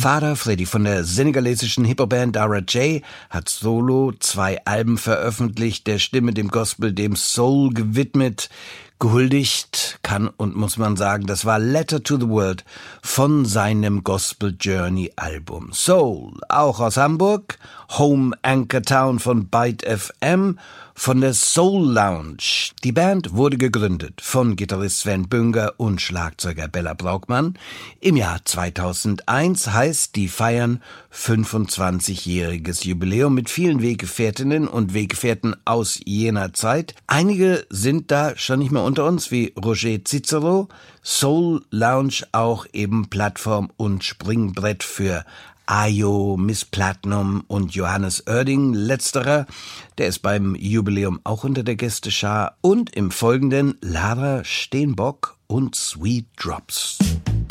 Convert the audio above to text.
Vater Freddy von der senegalesischen Hip-Hop-Band Dara J hat solo 2 Alben veröffentlicht, der Stimme, dem Gospel, dem Soul gewidmet. Gehuldigt kann und muss man sagen, das war Letter to the World von seinem Gospel Journey Album. Soul, auch aus Hamburg, Home Anchor Town von Byte FM, von der Soul Lounge. Die Band wurde gegründet von Gitarrist Sven Bünger und Schlagzeuger Bella Braukmann. Im Jahr 2001 heißt, die feiern 25-jähriges Jubiläum mit vielen Weggefährtinnen und Weggefährten aus jener Zeit. Einige sind da schon nicht mehr unter uns, wie Roger Cicero. Soul Lounge auch eben Plattform und Springbrett für Ayo, Miss Platinum und Johannes Oerding. Letzterer, der ist beim Jubiläum auch unter der Gästeschar. Und im Folgenden Lara Steenbock und Sweet Drops.